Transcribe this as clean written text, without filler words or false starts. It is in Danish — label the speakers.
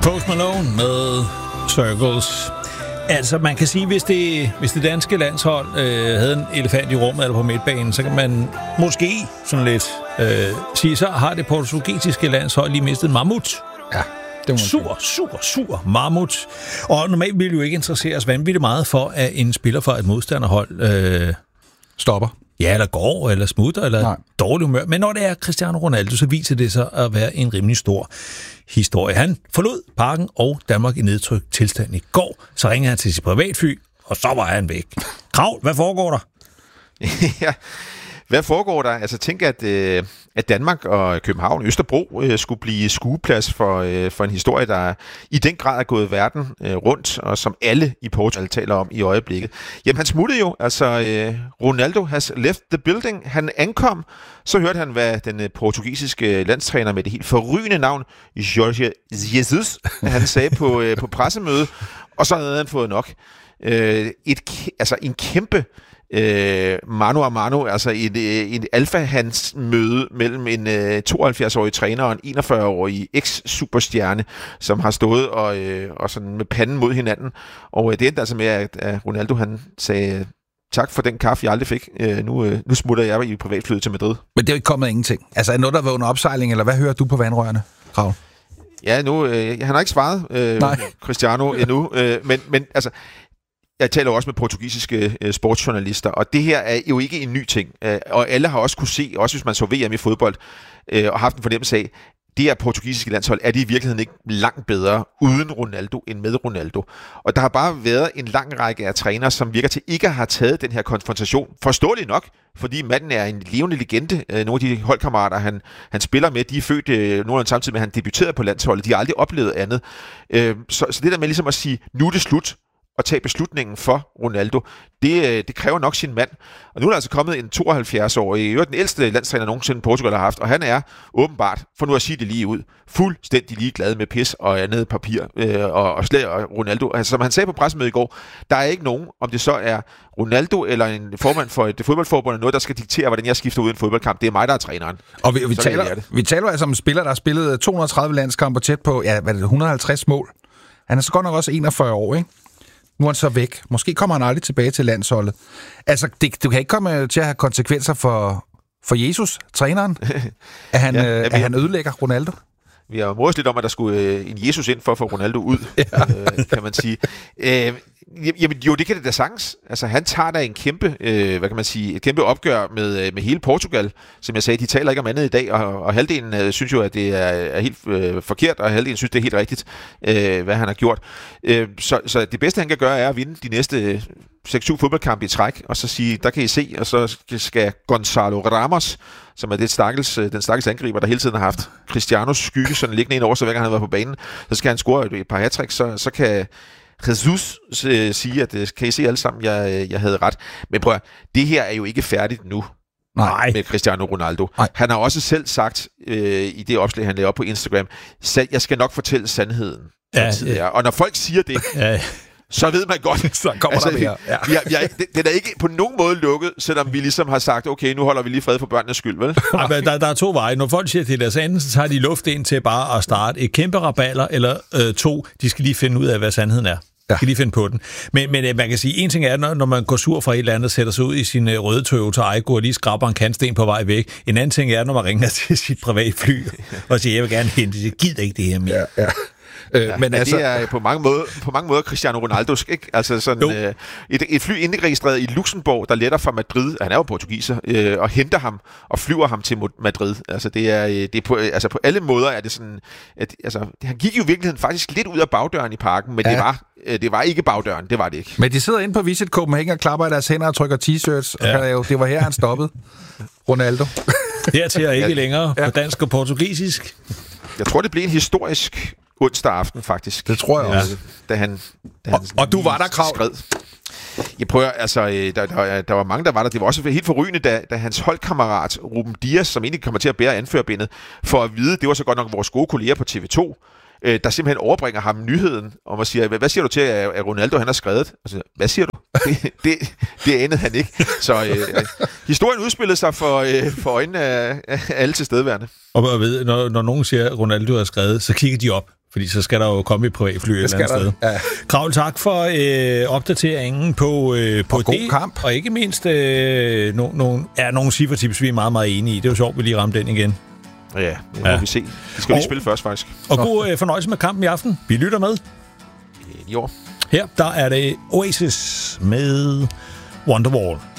Speaker 1: Post Malone med Circles. Altså, man kan sige, hvis det danske landshold havde en elefant i rummet eller på midtbanen, så kan man måske sådan lidt sige, så har det portugisiske landshold lige mistet en mammut.
Speaker 2: Ja, det må
Speaker 1: Sur mammut. Og normalt ville jo ikke interessere os vanvittigt meget for, at en spiller fra et modstanderhold
Speaker 2: stopper.
Speaker 1: Ja, eller går, eller smutter, eller dårlig humør. Men når det er Cristiano Ronaldo, så viser det sig at være en rimelig stor historie. Han forlod parken og Danmark i nedtrykt tilstand i går. Så ringede han til sit privatfly, og så var han væk. Kravl, hvad foregår der?
Speaker 3: Ja, hvad foregår der? Altså tænk, at Danmark og København, Østerbro, skulle blive skueplads for en historie, der i den grad er gået verden rundt, og som alle i Portugal taler om i øjeblikket. Jamen, han smuttede jo. Altså, Ronaldo has left the building. Han ankom, så hørte han, hvad den portugisiske landstræner med det helt forrygende navn, Jorge Jesus, han sagde på pressemøde, og så havde han fået nok. En kæmpe mano a mano, altså en alfa-hans møde mellem en 72-årig træner og en 41-årig ex-superstjerne, som har stået og sådan med panden mod hinanden. Og det endte altså med, at Ronaldo han sagde, tak for den kaffe, jeg aldrig fik. Nu smutter jeg i privatflyet til Madrid.
Speaker 2: Men det er jo ikke kommet ingenting. Altså er noget, der var under opsejling, eller hvad hører du på vandrørene, Raul?
Speaker 3: Ja, han har ikke svaret, Cristiano, endnu. Men altså, jeg taler også med portugisiske sportsjournalister, og det her er jo ikke en ny ting. Og alle har også kunne se, også hvis man så VM i fodbold, og haft en fornemmelse af, det her portugisiske landshold, er det i virkeligheden ikke langt bedre uden Ronaldo end med Ronaldo. Og der har bare været en lang række af trænere, som virker til ikke at have taget den her konfrontation. Forståeligt nok, fordi manden er en levende legende. Nogle af de holdkammerater, han spiller med, de er født nogenlunde samtidig med, at han debuterede på landsholdet. De har aldrig oplevet andet. Så det der med ligesom at sige, nu er det slut, og tage beslutningen for Ronaldo, det kræver nok sin mand. Og nu er der altså kommet en 72-årig, den ældste landstræner nogensinde Portugal har haft, og han er åbenbart, for nu at sige det lige ud, fuldstændig ligeglad med pis og andet papir og Ronaldo. Altså, som han sagde på pressemødet i går, der er ikke nogen, om det så er Ronaldo eller en formand for et fodboldforbund, noget, der skal diktere, hvordan jeg skifter ud i en fodboldkamp. Det er mig, der er træneren.
Speaker 2: Og vi taler altså om en spiller, der har spillet 230 landskampe tæt på 150 mål. Han er så godt nok også 41 år, ikke? Nu er han så væk. Måske kommer han aldrig tilbage til landsholdet. Altså, du kan ikke komme til at have konsekvenser for Jesus, træneren, at han ødelægger Ronaldo.
Speaker 3: Vi har jo mordet lidt om, at der skulle en Jesus ind for at få Ronaldo ud, kan man sige. Jamen jo, det kan det da sagtens. Altså, han tager da en kæmpe, et kæmpe opgør med hele Portugal. Som jeg sagde, de taler ikke om andet i dag, og halvdelen synes jo, at det er helt forkert, og halvdelen synes, det er helt rigtigt, hvad han har gjort. Så det bedste, han kan gøre, er at vinde de næste 6-7 fodboldkampe i træk, og så sige, der kan I se, og så skal Gonzalo Ramos, som er den stakkels angriber, der hele tiden har haft Cristianos skygge sådan liggende ind over, så hver gang han har været på banen, så skal han score et par hat-tricks, så kan Jesus sige, at kan I se alle sammen, jeg havde ret. Men prøv at, det her er jo ikke færdigt nu.
Speaker 2: Nej.
Speaker 3: Med Cristiano Ronaldo.
Speaker 2: Nej.
Speaker 3: Han har også selv sagt i det opslag, han lavede op på Instagram, jeg skal nok fortælle sandheden. Ja. Og når folk siger det, så ved man godt,
Speaker 2: så kommer der mere.
Speaker 3: Ja. Den er ikke på nogen måde lukket, selvom vi ligesom har sagt, okay, nu holder vi lige fred for børnenes skyld, vel?
Speaker 1: Ja, men der er to veje. Når folk siger til deres anden, så tager de luft ind til bare at starte et kæmpe raballer, eller to, de skal lige finde ud af, hvad sandheden er. De skal lige finde på den. Men man kan sige, en ting er, når man går sur fra et eller andet, sætter sig ud i sin røde Toyota Aygo og lige skraber en kantsten på vej væk. En anden ting er, når man ringer til sit privatfly og siger, jeg vil gerne hente det. Jeg gider ikke det her mere.
Speaker 2: Ja.
Speaker 3: Men altså, det er på mange måder Cristiano Ronaldo, ikke? Altså sådan et fly indregistreret i Luxembourg, der letter fra Madrid, han er jo portugiser, og henter ham og flyver ham til Madrid. Altså det er på alle måder er det sådan, at han gik jo i virkeligheden faktisk lidt ud af bagdøren i parken, men det var ikke bagdøren, det var det ikke.
Speaker 2: Men de sidder inde på Visit Copenhagen og klapper i deres hænder og trykker t-shirts, og det var her, han stoppede. Ronaldo.
Speaker 1: Dertil er ikke længere på dansk og portugisisk.
Speaker 3: Jeg tror, det blev en historisk onsdag aften, faktisk.
Speaker 2: Det tror jeg også.
Speaker 3: Da han
Speaker 2: og du var der, Krav?
Speaker 3: Skred. Jeg prøver, altså, der var mange, der var der. Det var også helt forrygende, da hans holdkammerat, Ruben Dias, som egentlig kommer til at bære anførbindet, for at vide, det var så godt nok vores gode kolleger på TV2, der simpelthen overbringer ham nyheden, om at sige, hvad siger du til, at Ronaldo han har skrevet? Altså, hvad siger du? Det anede han ikke. Så historien udspillede sig for øjnene af alle tilstedeværende.
Speaker 1: Og ved, når nogen siger, at Ronaldo har skrevet, så kigger de op. Fordi så skal der jo komme et privatfly et eller andet sted. Ja. Kravl, tak for opdateringen på det.
Speaker 2: Kamp.
Speaker 1: Og ikke mindst nogle cifretips, vi er meget, meget enige i. Det er jo sjovt, vi lige ramte den igen.
Speaker 3: Ja, det må vi se. De skal lige spille først, faktisk.
Speaker 1: Og god fornøjelse med kampen i aften. Vi lytter med.
Speaker 3: I år.
Speaker 1: Her, der er det Oasis med Wonderwall.